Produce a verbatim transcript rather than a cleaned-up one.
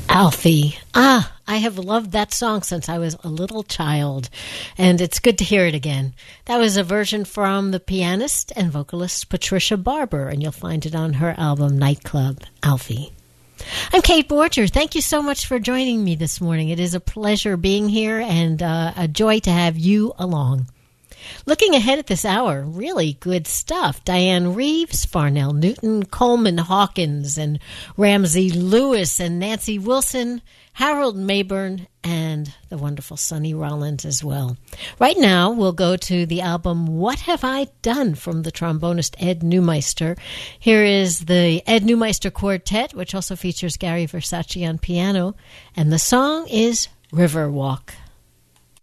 Alfie. Ah, I have loved that song since I was a little child, and it's good to hear it again. That was a version from the pianist and vocalist Patricia Barber, and you'll find it on her album Nightclub, Alfie. I'm Kate Borger. Thank you so much for joining me this morning. It is a pleasure being here and uh, a joy to have you along. Looking ahead at this hour, really good stuff. Diane Reeves, Farnell Newton, Coleman Hawkins, and Ramsey Lewis, and Nancy Wilson, Harold Mayburn, and the wonderful Sonny Rollins as well. Right now, we'll go to the album What Have I Done from the trombonist Ed Neumeister. Here is the Ed Neumeister Quartet, which also features Gary Versace on piano, and the song is Riverwalk.